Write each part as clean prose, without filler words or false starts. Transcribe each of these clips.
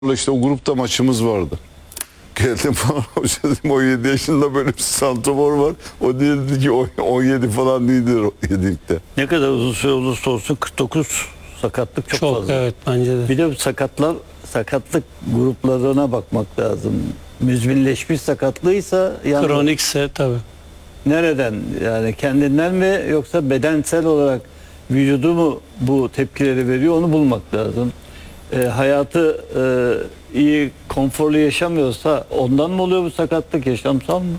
İşte o grupta maçımız vardı. Geldim falan, hoca dedim 17 yaşında böyle bir santrafor var. O dedi ki 17 falan değildir o yedikte. Ne kadar uzun süre olursa olsun 49 sakatlık çok fazla. Evet, bence de. Bir de sakatlık gruplarına bakmak lazım. Müzminleşmiş sakatlığıysa yani Kronikse tabii. nereden, yani kendinden mi yoksa bedensel olarak vücudu mu bu tepkileri veriyor, onu bulmak lazım. Hayatı iyi, konforlu yaşamıyorsa ondan mı oluyor bu sakatlık, yaşamsal mı?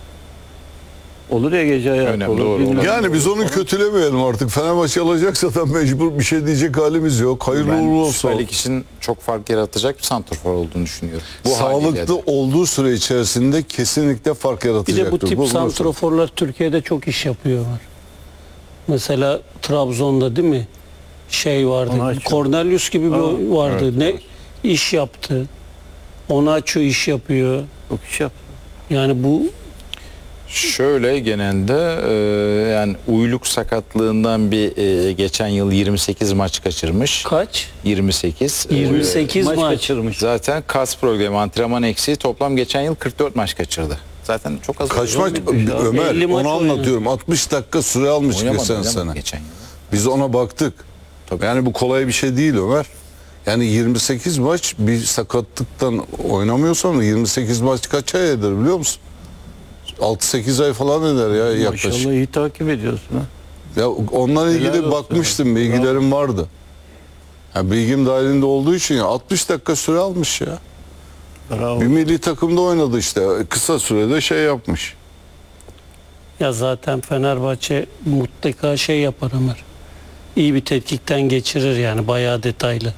Olur ya, gece hayatı Önemli, olur. doğru, bilmem Yani ne biz olur onu falan. kötülemeyelim artık. Fenerbahçe alacaksa da mecbur, bir şey diyecek halimiz yok. Hayırlı Ben uğurlu olsun. Süper Lig için çok fark yaratacak bir santrfor olduğunu düşünüyorum. Bu haliyle Sağlıklı de. olduğu süre içerisinde kesinlikle fark Bir yaratacaktır. de bu tip santraforlar Türkiye'de çok iş yapıyorlar. Mesela Trabzon'da değil mi? Şey vardı. Onaçu. Cornelius gibi bir vardı. evet, ne evet. iş yaptı. Onaçu iş yapıyor. Çok iş yap. Yani bu Şöyle genelde yani uyluk sakatlığından geçen yıl 28 maç kaçırmış. kaç? 28. 28 maç maç. kaçırmış. Zaten kas problemi, antrenman eksiği, toplam geçen yıl 44 maç kaçırdı. Zaten çok az. Kaç maç? Ya, Ömer 50 maç onu oynadı. anlatıyorum. 60 dakika süre almış geçen sene. Geçen yıl. Biz ona baktık. Tabii. Yani bu kolay bir şey değil Ömer. Yani 28 maç bir sakatlıktan oynamıyorsan 28 maç kaç ay eder biliyor musun? 6-8 ay falan eder ya yaklaşık. Maşallah iyi takip ediyorsun ha. Ya onlarla Helal ilgili olsun. bakmıştım, bilgilerim vardı. Ya bilgim dahilinde olduğu için ya 60 dakika süre almış ya. Bravo. Bir milli takımda oynadı işte. Kısa sürede şey yapmış. Ya zaten Fenerbahçe mutlaka şey yapar Ömer. İyi bir tetkikten geçirir yani, bayağı detaylı.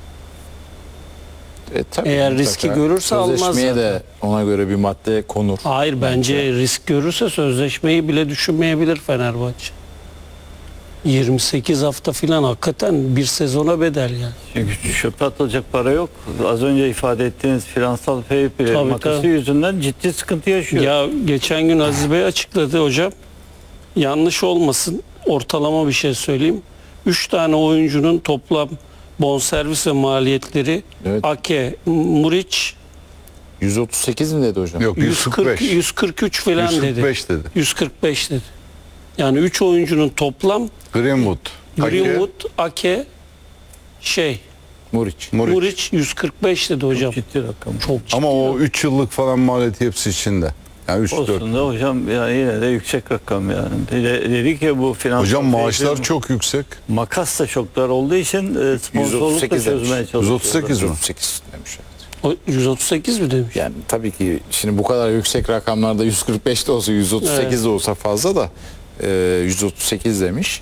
Tabii, Eğer mutlaka. riski görürse almaz Sözleşmeye de zaten. ona göre bir madde konur. Hayır, bence risk görürse sözleşmeyi bile düşünmeyebilir Fenerbahçe. 28 hafta filan hakikaten bir sezona bedel yani. Çünkü çöpe atılacak para yok. Az önce ifade ettiğiniz finansal fair play Tabii, makası tabii. yüzünden ciddi sıkıntı yaşıyor. Ya geçen gün Aziz Bey açıkladı hocam. Yanlış olmasın, ortalama bir şey söyleyeyim. 3 tane oyuncunun toplam bonservis ve maliyetleri Evet. Ake, Muriç 138 mi dedi hocam? Yok 140, 145. 143 falan dedi. 145 dedi. 145 dedi. Yani 3 oyuncunun toplam Greenwood. Greenwood, Ake, Muriç. Muriç 145 dedi hocam. Ciddi rakam. Çok ciddi. Ama o 3 yıllık falan maliyeti hepsi içinde. Yani 3-4. Olsun da hocam, yani yine de yüksek rakam yani. Dedik ya, bu finansal Hocam fair maaşlar play- çok yüksek. makas da çok dar olduğu için sponsorluk da 138 çözmeye demiş. çalışıyorlar. 138 mi? 138 demiş. Evet. O 138 mi demiş? Yani tabii ki şimdi bu kadar yüksek rakamlarda 145 de olsa 138 de olsa fazla da 138 demiş.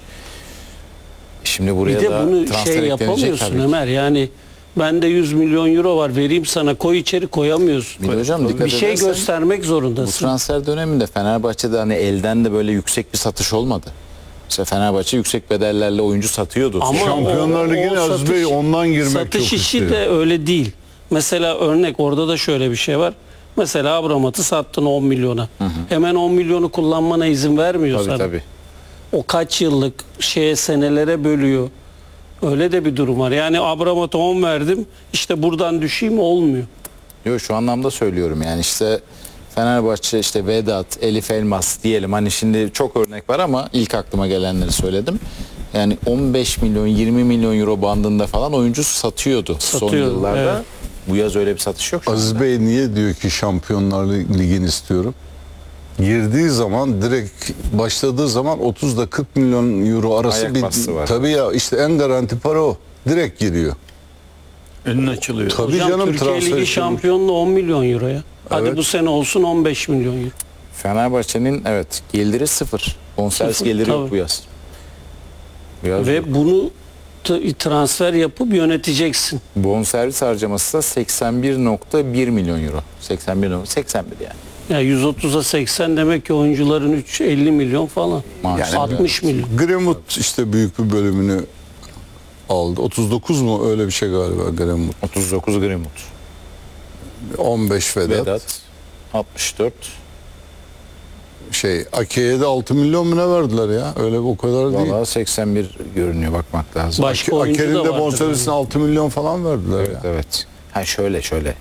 Şimdi buraya Bir de da bunu transfer şey eklenecek yapamıyorsun tabii ki. Ömer, yani bende 100 milyon euro var, vereyim sana, koy içeri, koyamıyorsun. Bir de hocam dikkat Bir şey edersen göstermek Bu zorundasın. transfer döneminde Fenerbahçe'de hani elden de böyle yüksek bir satış olmadı. Mesela Fenerbahçe yüksek bedellerle oyuncu satıyordu. Ama Şampiyonlar Ligi'ne Aziz Bey ondan girmek satış çok işi istiyor. de öyle değil. Mesela örnek, orada da şöyle bir şey var. Mesela Abramat'ı sattın 10 milyona. Hemen 10 milyonu kullanmana izin vermiyor Tabii sana. tabii. O kaç yıllık senelere bölüyor. Öyle de bir durum var. Yani Abramat'a 10 verdim, işte buradan düşeyim, olmuyor. Yok, şu anlamda söylüyorum yani işte Fenerbahçe, işte Vedat, Elif Elmas diyelim, hani şimdi çok örnek var ama ilk aklıma gelenleri söyledim. Yani 15 milyon 20 milyon euro bandında falan oyuncu satıyordu son Satıyordu, yıllarda. evet. Bu yaz öyle bir satış yok şu Aziz anda. Bey niye diyor ki Şampiyonlar Ligi'ni istiyorum? Girdiği zaman, direkt başladığı zaman 30 ile 40 milyon euro arası Ayak bastı var. tabii ya, işte en garanti para o. Direkt giriyor. Önün açılıyor. Tabii Hocam, canım, Türkiye transfer Ligi için. şampiyonluğu 10 milyon euroya. Hadi Evet. bu sene olsun 15 milyon euro. Fenerbahçe'nin evet geliri sıfır. Bonservis Sıfır, geliri tabii. yok bu yaz. Bu yaz yok. Ve bunu transfer yapıp yöneteceksin. Bonservis harcaması da 81,1 milyon euro. 81 yani. Yani 130'a 80 demek ki oyuncuların 50 milyon falan. Maaş. 60 milyon. Greenwood işte büyük bir bölümünü aldı. 39 mu öyle bir şey galiba Greenwood. 39 Greenwood. 15 Vedat. Vedat 64. Ake'ye de 6 milyon mu ne verdiler ya? Öyle o kadar değil. Valla 81 görünüyor, bakmak lazım. Başka oyuncu Ake'nin da de vardır bonservisine 6 milyon falan verdiler Evet, ya. evet. Ha şöyle